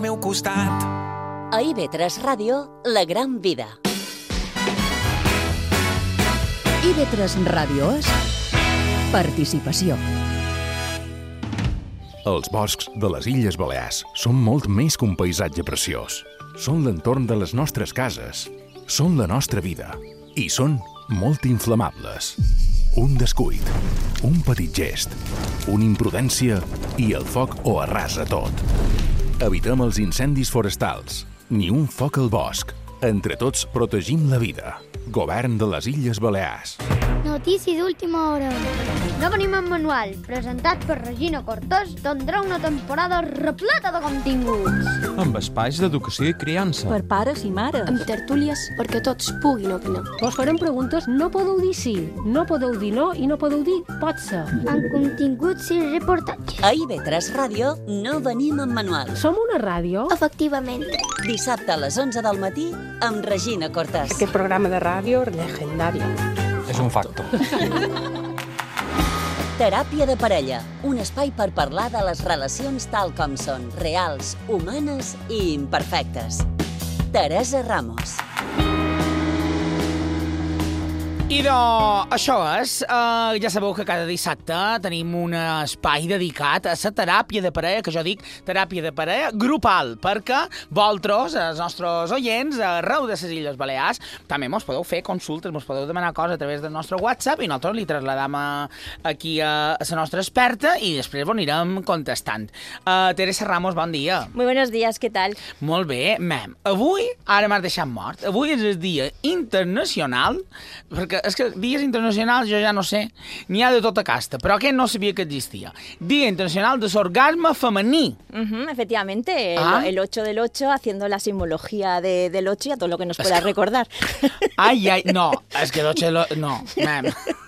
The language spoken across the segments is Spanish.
meu costat. A IB3 Ràdio, La Gran Vida. IB3 Ràdio és participació. Els boscs de les Illes Balears són molt més que un paisatge preciós. Són l'entorn de les nostres cases, són la nostra vida i són molt inflamables. Un descuit, un petit gest, una imprudència i el foc ho arrasa tot. Evitem els incendis forestals, ni un foc al bosc. Entre tots protegim la vida. Govern de les Illes Balears. Notícia d'última hora. No venim en manual, presentat per Regina Cortés, tindrà una temporada repleta de continguts. Amb espais d'educació i criança. Per pares i mares. Amb tertúlies perquè tots puguin opinar. Vos farem preguntes, no podeu dir sí, no podeu dir no i no podeu dir pot ser. Amb continguts i reportatges. A IB3 Ràdio no venim en manual. Som una ràdio? Efectivament. Dissabte a les 11 del matí amb Regina Cortés. Aquest programa de ràdio legendari. És un facto. Teràpia de parella, un espai per parlar de les relacions tal com són, reals, humanes i imperfectes. Teresa Ramos. I això és, ja sabeu que cada dissabte tenim un espai dedicat a la teràpia de parella, que jo dic teràpia de parella grupal, perquè vosaltres, els nostres oients, arreu de les Illes Balears, també mos podeu fer consultes, mos podeu demanar coses a través del nostre WhatsApp i nosaltres li trasladam aquí a la nostra experta i després ho anirem contestant. Teresa Ramos, bon dia. Muy buenos días, ¿qué tal? Molt bé, mem. Avui, ara m'has deixat mort, avui és el dia internacional, perquè és que dies internacionals jo ja no sé, n'hi ha de tota casta, però aquest no sabia que existia. Dia internacional de l'orgasme femení. Efectivamente, el 8 del 8, haciendo la simbología del 8 y a todo lo que nos pueda recordar. Ai, no, és que el 8 del 8, no, mem.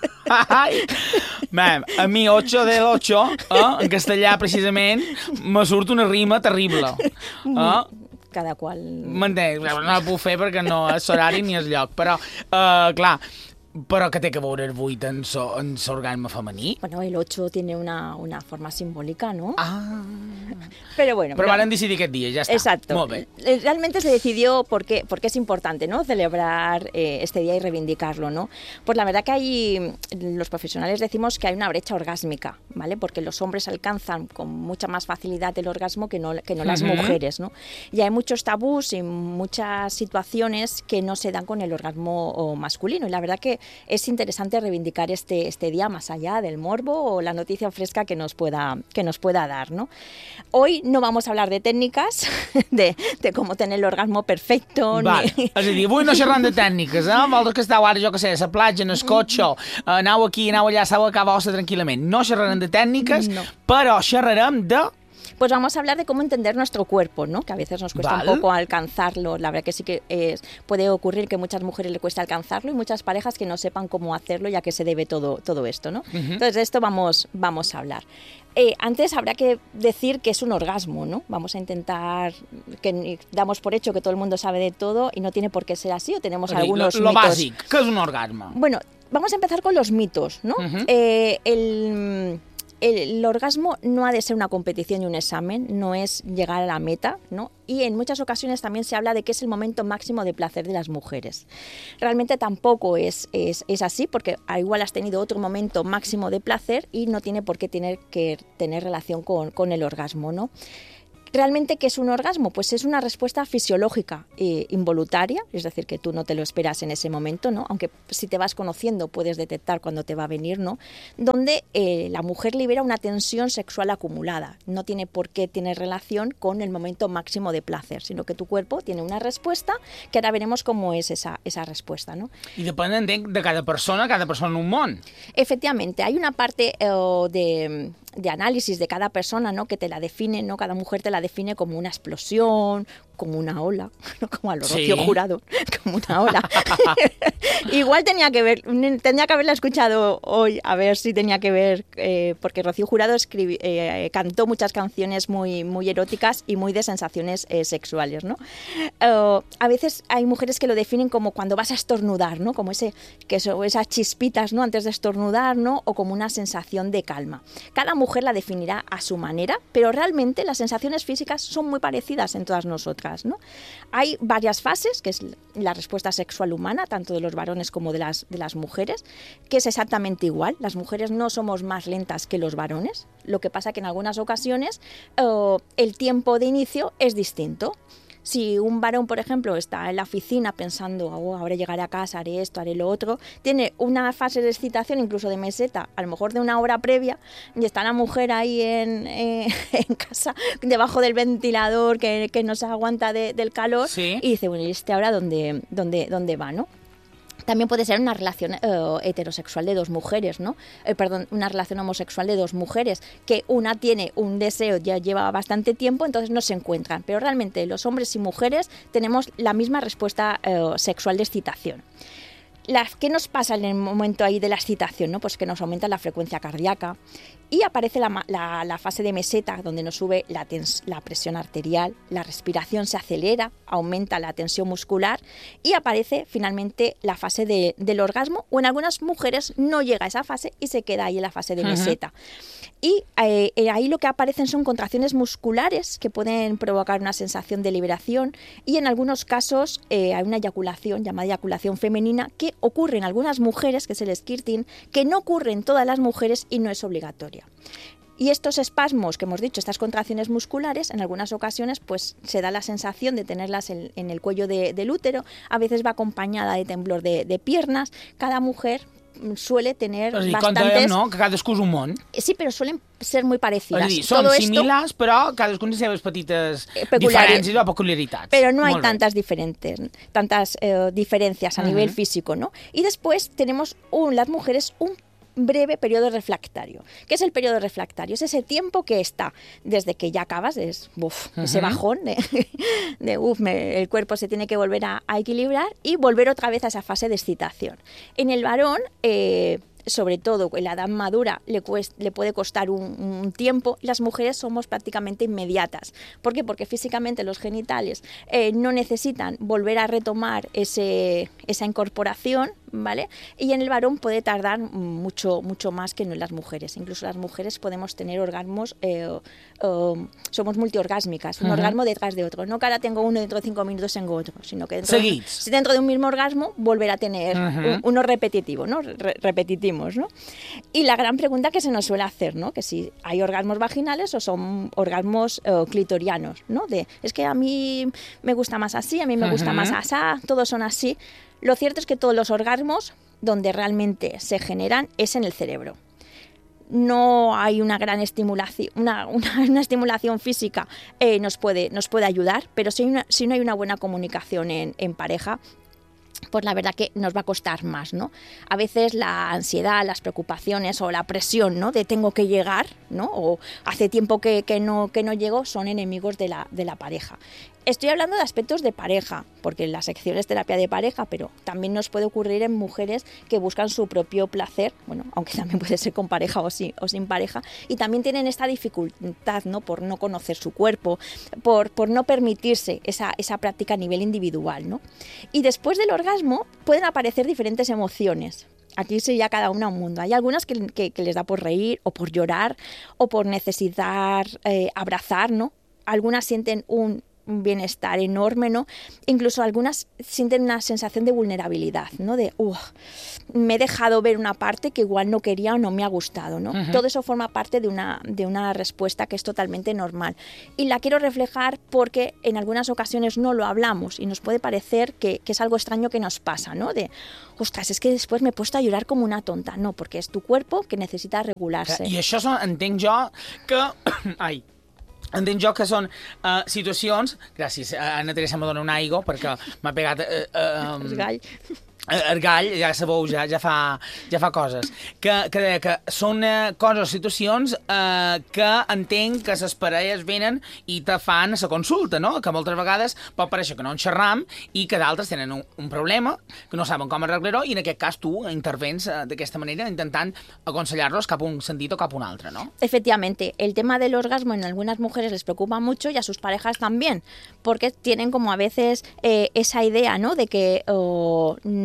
Mem, a mi 8 del 8, en castellà precisament, me surt una rima terrible. Cada qual... M'entenc, no la puc fer perquè no és l'horari ni el lloc, però, clar, però que té que veure el 8 en l'orgasme femení? Bueno, el 8 tiene una forma simbólica, ¿no? Pero bueno... Pero van a decidir aquest dia, ya está. Exacto. Molt bé. Realmente se decidió porque es importante, ¿no?, celebrar este día y reivindicarlo, ¿no? Pues la verdad que los profesionales decimos que hay una brecha orgásmica, ¿vale? Porque los hombres alcanzan con mucha más facilidad el orgasmo que no las mujeres, ¿no? Y hay muchos tabús y muchas situaciones que no se dan con el orgasmo masculino. Y la verdad que es interesante reivindicar este día más allá del morbo o la noticia fresca que nos pueda dar, ¿no? Hoy no vamos a hablar de técnicas, de cómo tener el orgasmo perfecto. Vale. És a dir, avui no xerrem de tècniques, Vosaltres que esteu ara, jo que sé, a la platja, en el cotxe, aneu aquí, aneu allà, esteu a casa vostra tranquil·lament. No xerrarem de tècniques, però xerrarem de... Pues vamos a hablar de cómo entender nuestro cuerpo, ¿no? Que a veces nos cuesta un poco alcanzarlo. La verdad que sí que puede ocurrir que a muchas mujeres le cuesta alcanzarlo y muchas parejas que no sepan cómo hacerlo, ya que se debe todo esto, ¿no? Entonces de esto vamos a hablar. Antes habrá que decir que es un orgasmo, ¿no? Vamos a intentar, que damos por hecho que todo el mundo sabe de todo y no tiene por qué ser así, o tenemos algunos mitos. Lo bàsic, què és un orgasme? Bueno, vamos a empezar con los mitos, ¿no? El orgasmo no ha de ser una competición y un examen, no es llegar a la meta, ¿no? Y en muchas ocasiones también se habla de que es el momento máximo de placer de las mujeres. Realmente tampoco es así, porque igual has tenido otro momento máximo de placer y no tiene por qué tener relación con el orgasmo, ¿no? ¿Realmente qué es un orgasmo? Pues es una respuesta fisiológica involuntaria, es decir, que tú no te lo esperas en ese momento, ¿no? Aunque si te vas conociendo puedes detectar cuando te va a venir, ¿no? Donde la mujer libera una tensión sexual acumulada. No tiene por qué tener relación con el momento máximo de placer, sino que tu cuerpo tiene una respuesta que ahora veremos cómo es esa respuesta, ¿no? I depèn de cada persona en un món. Efectivamente, hay una parte de análisis de cada persona, ¿no?, que te la define, ¿no? Cada mujer te la define como una explosión, como una ola, ¿no? Como a lo Rocío Jurado, como una ola. Igual tendría que haberla escuchado hoy, a ver si tenía que ver, porque Rocío Jurado cantó muchas canciones muy, muy eróticas y muy de sensaciones sexuales, ¿no? A veces hay mujeres que lo definen como cuando vas a estornudar, ¿no? Como esas chispitas, ¿no?, antes de estornudar, ¿no? O como una sensación de calma. Cada mujer la definirá a su manera, pero realmente las sensaciones físicas son muy parecidas en todas nosotras, ¿no? Hay varias fases, que es la respuesta sexual humana, tanto de los varones como de las mujeres, que es exactamente igual. Las mujeres no somos más lentas que los varones, lo que pasa que en algunas ocasiones el tiempo de inicio es distinto. Si un varón, por ejemplo, está en la oficina pensando, ahora llegaré a casa, haré esto, haré lo otro, tiene una fase de excitación, incluso de meseta, a lo mejor de una hora previa, y está la mujer ahí en casa, debajo del ventilador, que no se aguanta del calor, sí. Y dice, bueno, ¿y este ahora dónde va, no? También puede ser una relación heterosexual de dos mujeres, ¿no? Una relación homosexual de dos mujeres, que una tiene un deseo, ya lleva bastante tiempo, entonces no se encuentran. Pero realmente los hombres y mujeres tenemos la misma respuesta sexual de excitación. ¿Qué nos pasa en el momento ahí de la excitación? ¿No? Pues que nos aumenta la frecuencia cardíaca y aparece la fase de meseta, donde nos sube la presión arterial, la respiración se acelera, aumenta la tensión muscular y aparece finalmente la fase del orgasmo, o en algunas mujeres no llega a esa fase y se queda ahí en la fase de meseta. Y ahí lo que aparecen son contracciones musculares que pueden provocar una sensación de liberación, y en algunos casos hay una eyaculación llamada eyaculación femenina que ocurre en algunas mujeres, que es el squirting, que no ocurre en todas las mujeres y no es obligatoria. Y estos espasmos que hemos dicho, estas contracciones musculares, en algunas ocasiones pues se da la sensación de tenerlas en el cuello del útero, a veces va acompañada de temblor de piernas. Cada mujer suele tener bastantes... no? Que cadascú és un món. Sí, però suelen ser muy parecidas. És a dir, són similars, però cadascú té les seves petites diferències o peculiaritats. Pero no hay tantas diferencias a nivel físico, ¿no? Y después tenemos las mujeres un breve periodo refractario. ¿Qué es el periodo refractario? Es ese tiempo que está desde que ya acabas, ese bajón el cuerpo se tiene que volver a equilibrar y volver otra vez a esa fase de excitación. En el varón, sobre todo en la edad madura, le puede costar un tiempo. Las mujeres somos prácticamente inmediatas. ¿Por qué? Porque físicamente los genitales no necesitan volver a retomar esa incorporación, ¿vale? Y en el varón puede tardar mucho más que en las mujeres. Incluso las mujeres podemos tener orgasmos, somos multiorgásmicas, un orgasmo detrás de otro. No que ahora tengo uno, dentro de 5 minutos tengo otro, sino que dentro de un mismo orgasmo volver a tener uno repetitivo, ¿no? Repetimos, ¿no? Y la gran pregunta que se nos suele hacer, ¿no? Que si hay orgasmos vaginales o son orgasmos clitorianos, ¿no? Es que a mí me gusta más así, a mí me gusta más asá, todos son así. Lo cierto es que todos los orgasmos donde realmente se generan es en el cerebro. No hay una gran estimulación, una estimulación física nos puede ayudar, pero si no hay una buena comunicación en pareja, pues la verdad que nos va a costar más, ¿no? A veces la ansiedad, las preocupaciones o la presión, ¿no? De tengo que llegar, ¿no? O hace tiempo que no llego, son enemigos de la pareja. Estoy hablando de aspectos de pareja, porque la sección es terapia de pareja, pero también nos puede ocurrir en mujeres que buscan su propio placer, bueno, aunque también puede ser con pareja o sin pareja, y también tienen esta dificultad, ¿no? Por no conocer su cuerpo, por no permitirse esa práctica a nivel individual, ¿no? Y después del orgasmo pueden aparecer diferentes emociones. Aquí sería cada una un mundo. Hay algunas que les da por reír o por llorar o por necesitar abrazar, ¿no? Algunas sienten un bienestar enorme, ¿no? Incluso algunas sienten una sensación de vulnerabilidad, ¿no? De, me he dejado ver una parte que igual no quería o no me ha gustado, ¿no? Todo eso forma parte de una respuesta que es totalmente normal. Y la quiero reflejar porque en algunas ocasiones no lo hablamos y nos puede parecer que es algo extraño que nos pasa, ¿no? De, ostras, es que después me he puesto a llorar como una tonta. No, porque es tu cuerpo que necesita regularse. I això entenc jo que... Ai, entenc jo que són situacions... Gràcies, Anna Teresa me dona un aigua perquè m'ha pegat... El gall, ja sabeu, ja fa coses. Que són coses, situacions que entenc que les parelles venen i te fan la consulta, no? Que moltes vegades pot parèixer que no en xerram i que d'altres tenen un problema, que no saben com arreglar-ho, i en aquest cas tu intervens d'aquesta manera intentant aconsellar-los cap a un sentit o cap a un altre, ¿no? Efectivamente, el tema del orgasmo en algunas mujeres les preocupa mucho y a sus parejas también, porque tienen como a veces esa idea, ¿no? De que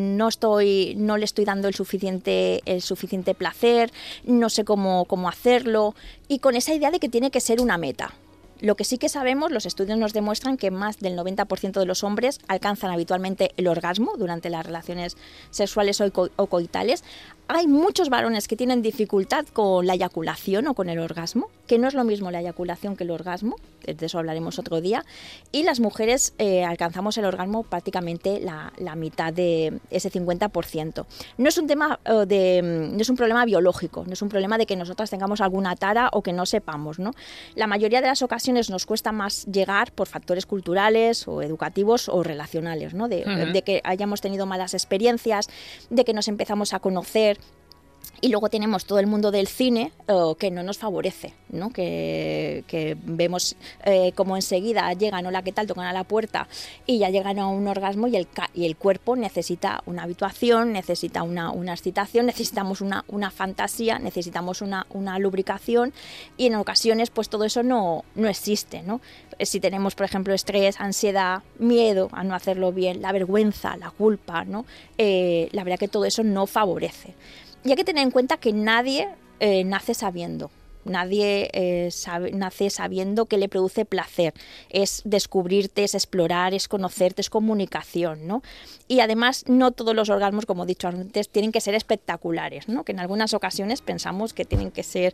no le estoy dando el suficiente placer, no sé cómo hacerlo, y con esa idea de que tiene que ser una meta. Lo que sí que sabemos, los estudios nos demuestran que más del 90% de los hombres alcanzan habitualmente el orgasmo durante las relaciones sexuales o coitales. Hay muchos varones que tienen dificultad con la eyaculación o con el orgasmo, que no es lo mismo la eyaculación que el orgasmo, de eso hablaremos otro día, y las mujeres alcanzamos el orgasmo prácticamente la mitad de ese 50%. No es un tema no es un problema biológico, no es un problema de que nosotras tengamos alguna tara o que no sepamos, ¿no? La mayoría de las ocasiones nos cuesta más llegar por factores culturales o educativos o relacionales, ¿no? De que hayamos tenido malas experiencias, de que nos empezamos a conocer. Y luego tenemos todo el mundo del cine que no nos favorece, ¿no? Que vemos como enseguida llegan, hola, ¿qué tal?, tocan a la puerta y ya llegan a un orgasmo y el cuerpo necesita una habituación, necesita una excitación, necesitamos una fantasía, necesitamos una lubricación, y en ocasiones pues todo eso no existe, ¿no? Si tenemos, por ejemplo, estrés, ansiedad, miedo a no hacerlo bien, la vergüenza, la culpa, ¿no? La verdad que todo eso no favorece. Y hay que tener en cuenta que nadie nace sabiendo. Nadie nace sabiendo que le produce placer. Es descubrirte, es explorar, es conocerte, es comunicación, ¿no? Y además no todos los orgasmos, como he dicho antes, tienen que ser espectaculares, ¿no? Que en algunas ocasiones pensamos que tienen que ser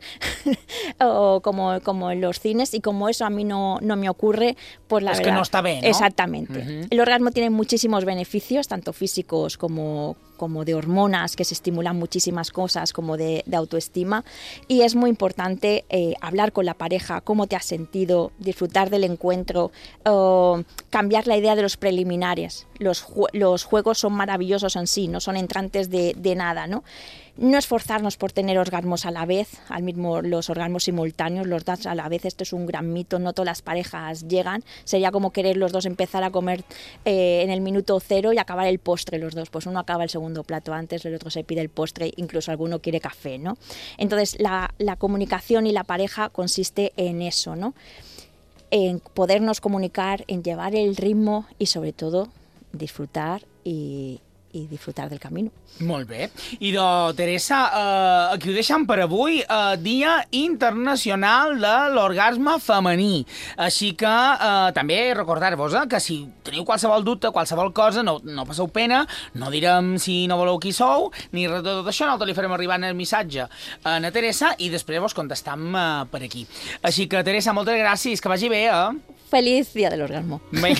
como en los cines, y como eso a mí no me ocurre, pues la verdad... Es que no está bien, ¿no? Exactamente. El orgasmo tiene muchísimos beneficios, tanto físicos como de hormonas, que se estimulan muchísimas cosas, como de autoestima, y es muy importante hablar con la pareja, cómo te has sentido, disfrutar del encuentro, cambiar la idea de los preliminares. Los juegos son maravillosos en sí, no son entrantes de nada, ¿no? No esforzarnos por tener orgasmos a la vez, los orgasmos simultáneos, los dos a la vez, esto es un gran mito, no todas las parejas llegan, sería como querer los dos empezar a comer en el minuto 0 y acabar el postre los dos, pues uno acaba el segundo plato antes, el otro se pide el postre, incluso alguno quiere café, ¿no? Entonces la comunicación y la pareja consiste en eso, ¿no? En podernos comunicar, en llevar el ritmo y sobre todo disfrutar i disfrutar del camino. Molt bé. I Teresa, aquí ho deixem per avui, Dia Internacional de l'Orgasme Femení. Així que també recordar-vos que si teniu qualsevol dubte, qualsevol cosa, no passeu pena, no direm si no voleu qui sou, ni res de tot això, nosaltres li farem arribar el missatge a na Teresa i després vos contestam per aquí. Així que, Teresa, moltes gràcies, que vagi bé, Feliz Dia de l'Orgasmo.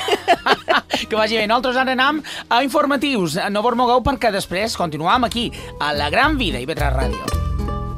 Que vagi bé. Nosaltres ara anem a informatius. No vos mogueu perquè després continuam aquí, a La Gran Vida, IB3 Ràdio.